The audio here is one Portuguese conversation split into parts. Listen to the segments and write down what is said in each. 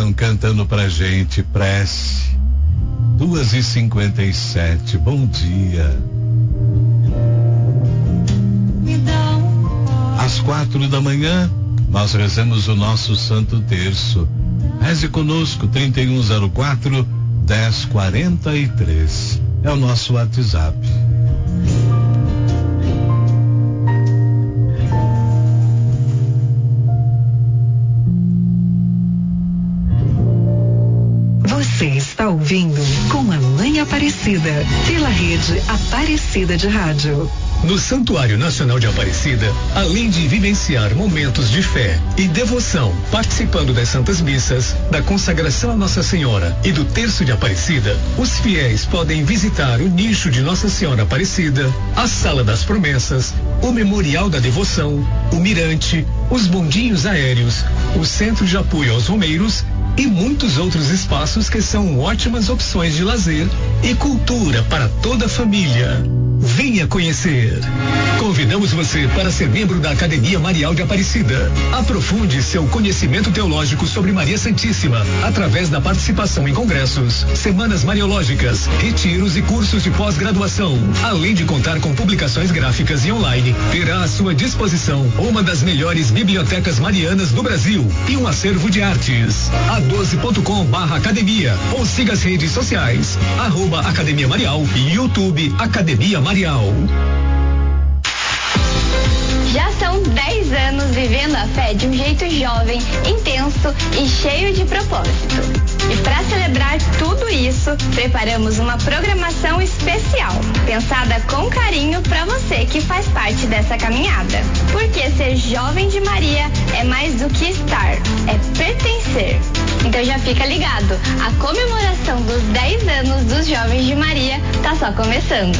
estão cantando pra gente, prece. 2h57, bom dia. Às 4 da manhã, nós rezamos o nosso Santo Terço. Reze conosco, 3104-1043. É o nosso WhatsApp. Você está ouvindo Com a Mãe Aparecida, pela rede Aparecida de Rádio. No Santuário Nacional de Aparecida, além de vivenciar momentos de fé e devoção, participando das Santas Missas, da consagração a Nossa Senhora e do Terço de Aparecida, os fiéis podem visitar o nicho de Nossa Senhora Aparecida, a Sala das Promessas, o Memorial da Devoção, o Mirante, os bondinhos aéreos, o Centro de Apoio aos Romeiros e muitos outros espaços que são ótimas opções de lazer e cultura para toda a família. Venha conhecer. Convidamos você para ser membro da Academia Marial de Aparecida. Aprofunde seu conhecimento teológico sobre Maria Santíssima através da participação em congressos, semanas mariológicas, retiros e cursos de pós-graduação. Além de contar com publicações gráficas e online, terá à sua disposição uma das melhores bibliotecas marianas do Brasil e um acervo de artes. a12.com/academia ou siga as redes sociais @Academia Marial e YouTube Academia Marial. Já são 10 anos vivendo a fé de um jeito jovem, intenso e cheio de propósito. E para celebrar tudo isso, preparamos uma programação especial, pensada com carinho para você que faz parte dessa caminhada. Porque ser jovem de Maria é mais do que estar, é pertencer. Então já fica ligado, a comemoração dos 10 anos dos Jovens de Maria tá só começando.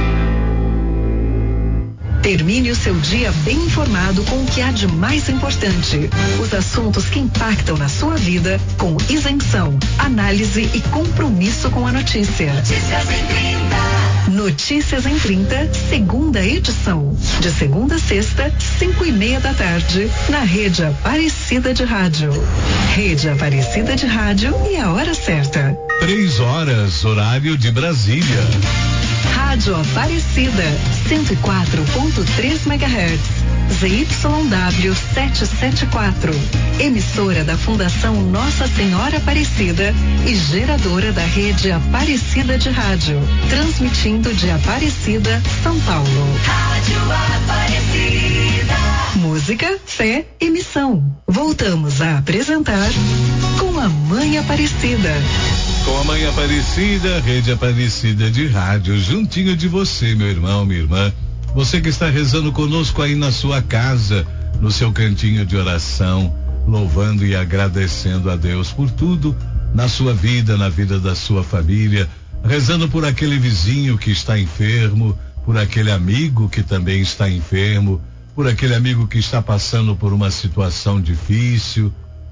Termine o seu dia bem informado com o que há de mais importante. Os assuntos que impactam na sua vida, com isenção, análise e compromisso com a notícia. Notícias em 30. Notícias em 30, segunda edição. De segunda a sexta, 5:30 da tarde, na Rede Aparecida de Rádio. Rede Aparecida de Rádio e a hora certa. 3 horas, horário de Brasília. Rádio Aparecida, 104.3 MHz. ZYW 774. Emissora da Fundação Nossa Senhora Aparecida e geradora da Rede Aparecida de Rádio. Transmitindo de Aparecida, São Paulo. Rádio Aparecida. Música, fé e missão. Voltamos a apresentar Com a Mãe Aparecida. Com a Mãe Aparecida, Rede Aparecida de Rádio, juntinho de você, meu irmão, minha irmã. Você que está rezando conosco aí na sua casa, no seu cantinho de oração, louvando e agradecendo a Deus por tudo na sua vida, na vida da sua família, rezando por aquele vizinho que está enfermo, por aquele amigo que também está enfermo, por aquele amigo que está passando por uma situação difícil.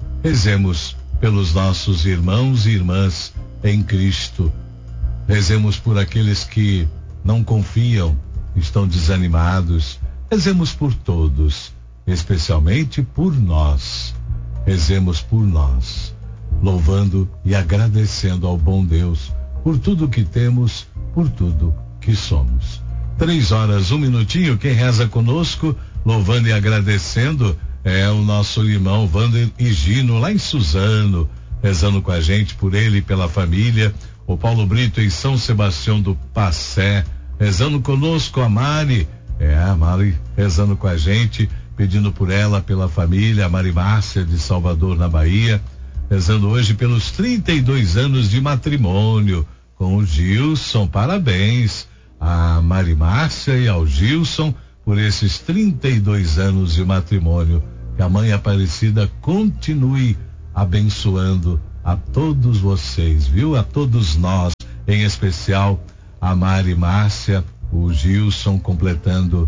Rezemos pelos nossos irmãos e irmãs em Cristo. Rezemos por aqueles que não confiam, estão desanimados. Rezemos por todos, especialmente por nós. Rezemos por nós, louvando e agradecendo ao bom Deus por tudo que temos, por tudo que somos. 3 horas, 1 minutinho. Quem reza conosco, louvando e agradecendo, é o nosso irmão Wander e Gino, lá em Suzano, rezando com a gente, por ele e pela família. O Paulo Brito em São Sebastião do Passé, rezando conosco. A Mari, a Mari rezando com a gente, pedindo por ela, pela família. A Mari Márcia de Salvador, na Bahia, rezando hoje pelos 32 anos de matrimônio com o Gilson. Parabéns a Mari Márcia e ao Gilson por esses 32 anos de matrimônio. Que a Mãe Aparecida continue abençoando a todos vocês, viu? A todos nós, em especial a Mari Márcia, o Gilson completando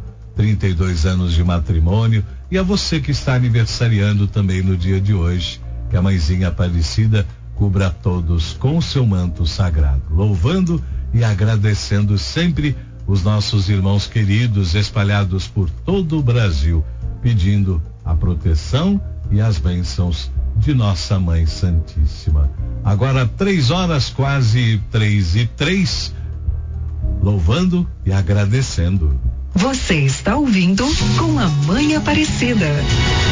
32 anos de matrimônio, e a você que está aniversariando também no dia de hoje. Que a Mãezinha Aparecida cubra a todos com o seu manto sagrado, louvando e agradecendo sempre os nossos irmãos queridos espalhados por todo o Brasil, pedindo a proteção e as bênçãos de nossa Mãe Santíssima. Agora 3h, quase 3h03, louvando e agradecendo. Você está ouvindo Com a Mãe Aparecida.